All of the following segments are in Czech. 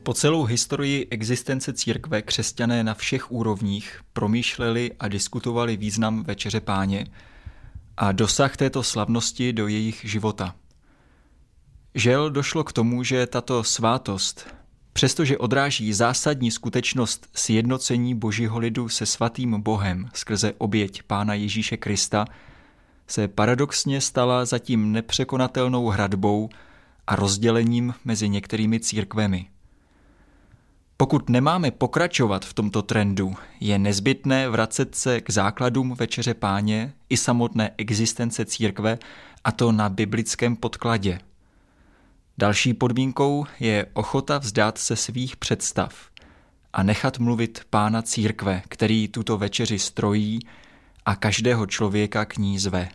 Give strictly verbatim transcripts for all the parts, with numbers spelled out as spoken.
Po celou historii existence církve křesťané na všech úrovních promýšleli a diskutovali význam Večeře Páně a dosah této slavnosti do jejich života. Žel došlo k tomu, že tato svátost, přestože odráží zásadní skutečnost sjednocení Božího lidu se svatým Bohem skrze oběť Pána Ježíše Krista, se paradoxně stala zatím nepřekonatelnou hradbou a rozdělením mezi některými církvemi. Pokud nemáme pokračovat v tomto trendu, je nezbytné vracet se k základům Večeře Páně i samotné existence církve, a to na biblickém podkladě. Další podmínkou je ochota vzdát se svých představ a nechat mluvit Pána církve, který tuto večeři strojí a každého člověka k ní zve.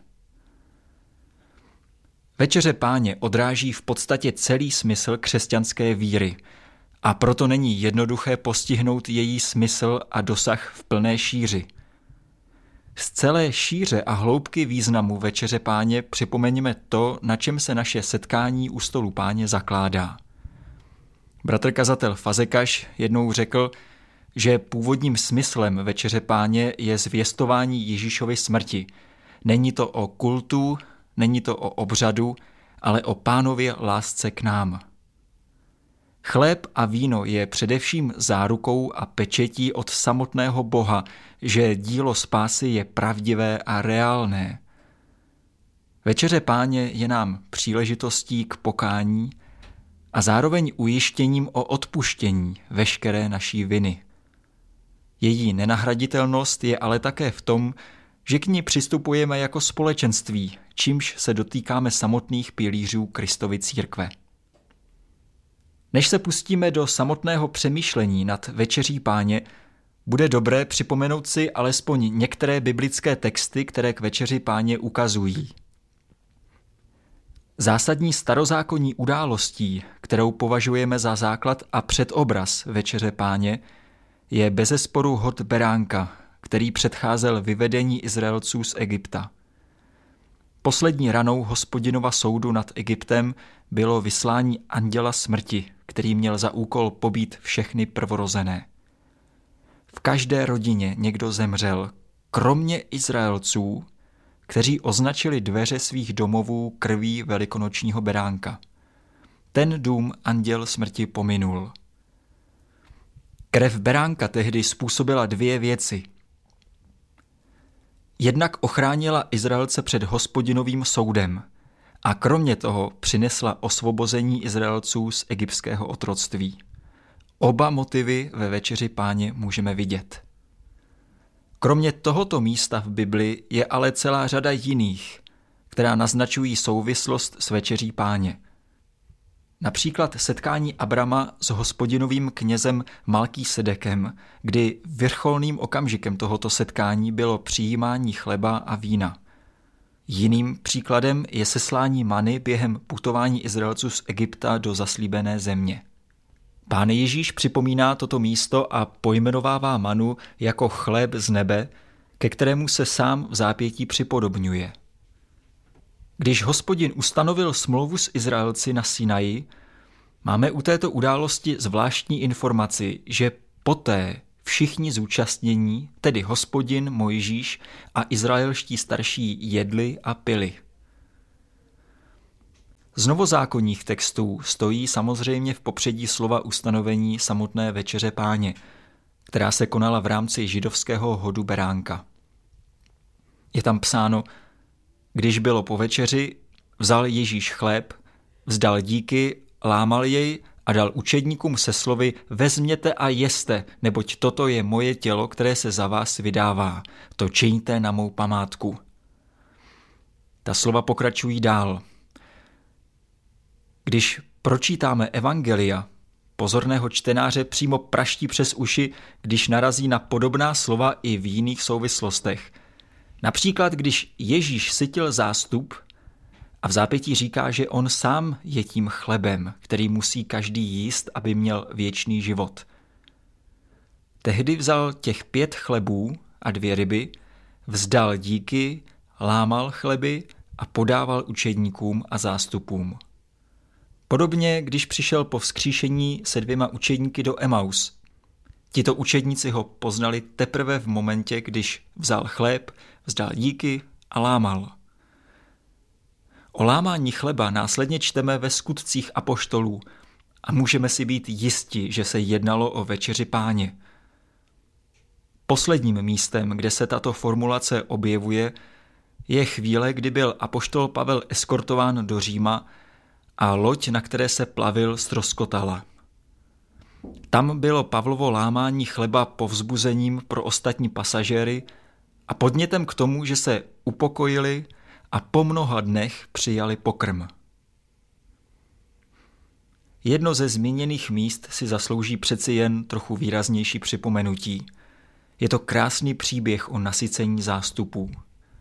Večeře Páně odráží v podstatě celý smysl křesťanské víry, a proto není jednoduché postihnout její smysl a dosah v plné šíři. Z celé šíře a hloubky významu Večeře Páně připomeňme to, na čem se naše setkání u stolu Páně zakládá. Bratr kazatel Fazekaš jednou řekl, že původním smyslem Večeře Páně je zvěstování Ježíšovy smrti. Není to o kultu, není to o obřadu, ale o Pánově lásce k nám. Chléb a víno je především zárukou a pečetí od samotného Boha, že dílo spásy je pravdivé a reálné. Večeře Páně je nám příležitostí k pokání a zároveň ujištěním o odpuštění veškeré naší viny. Její nenahraditelnost je ale také v tom, že k ní přistupujeme jako společenství, čímž se dotýkáme samotných pilířů Kristovy církve. Než se pustíme do samotného přemýšlení nad Večeří Páně, bude dobré připomenout si alespoň některé biblické texty, které k Večeři Páně ukazují. Zásadní starozákonní událostí, kterou považujeme za základ a předobraz Večeře Páně, je bezesporu hod beránka, který předcházel vyvedení Izraelců z Egypta. Poslední ranou Hospodinova soudu nad Egyptem bylo vyslání anděla smrti, který měl za úkol pobít všechny prvorozené. V každé rodině někdo zemřel, kromě Izraelců, kteří označili dveře svých domovů krví velikonočního beránka. Ten dům anděl smrti pominul. Krev beránka tehdy způsobila dvě věci. Jednak ochránila Izraelce před Hospodinovým soudem a kromě toho přinesla osvobození Izraelců z egyptského otroctví. Oba motivy ve Večeři Páně můžeme vidět. Kromě tohoto místa v Bibli je ale celá řada jiných, která naznačují souvislost s Večeří Páně. Například setkání Abrama s Hospodinovým knězem Malkýsedekem, kdy vrcholným okamžikem tohoto setkání bylo přijímání chleba a vína. Jiným příkladem je seslání many během putování Izraelců z Egypta do zaslíbené země. Pán Ježíš připomíná toto místo a pojmenovává manu jako chléb z nebe, ke kterému se sám v zápětí připodobňuje. Když Hospodin ustanovil smlouvu s Izraelci na Sinaji, máme u této události zvláštní informaci, že poté všichni zúčastnění, tedy Hospodin, Mojžíš a izraelští starší jedli a pili. Z novozákonních textů stojí samozřejmě v popředí slova ustanovení samotné Večeře Páně, která se konala v rámci židovského hodu beránka. Je tam psáno: když bylo po večeři, vzal Ježíš chléb, vzdal díky, lámal jej a dal učedníkům se slovy: vezměte a jeste, neboť toto je moje tělo, které se za vás vydává. To čiňte na mou památku. Ta slova pokračují dál. Když pročítáme evangelia, pozorného čtenáře přímo praští přes uši, když narazí na podobná slova i v jiných souvislostech. Například, když Ježíš sytil zástup a v zápětí říká, že on sám je tím chlebem, který musí každý jíst, aby měl věčný život. Tehdy vzal těch pět chlebů a dvě ryby, vzdal díky, lámal chleby a podával učedníkům a zástupům. Podobně, když přišel po vzkříšení se dvěma učedníky do Emaus. Tito učedníci ho poznali teprve v momentě, když vzal chléb, vzdal díky a lámal. O lámání chleba následně čteme ve Skutcích apoštolů a můžeme si být jisti, že se jednalo o večeři Páně. Posledním místem, kde se tato formulace objevuje, je chvíle, kdy byl apoštol Pavel eskortován do Říma a loď, na které se plavil, ztroskotala. Tam bylo Pavlovo lámání chleba povzbuzením pro ostatní pasažéry a podnětem k tomu, že se upokojili a po mnoha dnech přijali pokrm. Jedno ze zmíněných míst si zaslouží přeci jen trochu výraznější připomenutí. Je to krásný příběh o nasycení zástupů.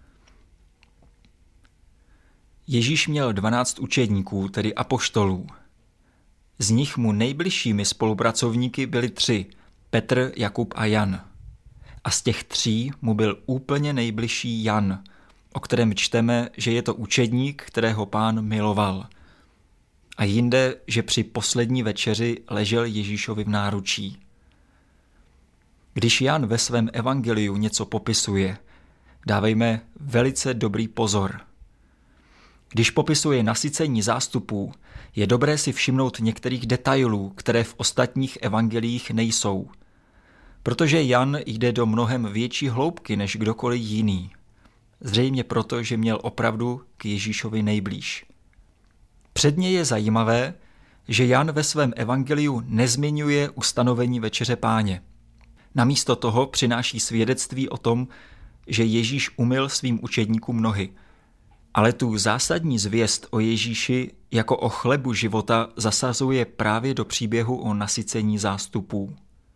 Ježíš měl dvanáct učedníků, tedy apoštolů. Z nich mu nejbližšími spolupracovníky byli tři, Petr, Jakub a Jan. A z těch tří mu byl úplně nejbližší Jan, o kterém čteme, že je to učedník, kterého Pán miloval. A jinde, že při poslední večeři ležel Ježíšovi v náručí. Když Jan ve svém evangeliu něco popisuje, dávejme velice dobrý pozor. Když popisuje nasycení zástupů, je dobré si všimnout některých detailů, které v ostatních evangeliích nejsou. Protože Jan jde do mnohem větší hloubky než kdokoliv jiný. Zřejmě proto, že měl opravdu k Ježíšovi nejblíž. Předně je zajímavé, že Jan ve svém evangeliu nezmiňuje ustanovení večeře Páně. Namísto toho přináší svědectví o tom, že Ježíš umyl svým učedníkům nohy. Ale tu zásadní zvěst o Ježíši jako o chlebu života zasazuje právě do příběhu o nasycení zástupů.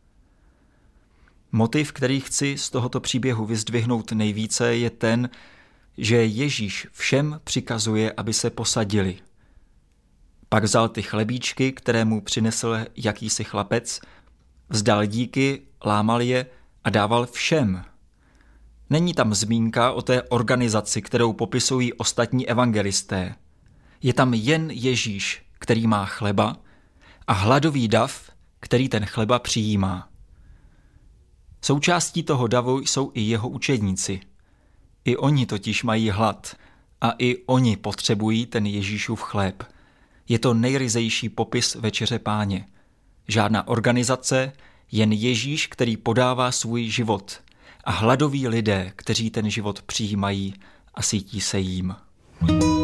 Motiv, který chci z tohoto příběhu vyzdvihnout nejvíce, je ten, že Ježíš všem přikazuje, aby se posadili. Pak vzal ty chlebíčky, které mu přinesl jakýsi chlapec, vzdal díky, lámal je a dával všem. Není tam zmínka o té organizaci, kterou popisují ostatní evangelisté. Je tam jen Ježíš, který má chleba, a hladový dav, který ten chleba přijímá. Součástí toho davu jsou i jeho učedníci. I oni totiž mají hlad a i oni potřebují ten Ježíšův chléb. Je to nejryzejší popis večeře Páně. Žádná organizace, jen Ježíš, který podává svůj život a hladoví lidé, kteří ten život přijímají a sytí se jím.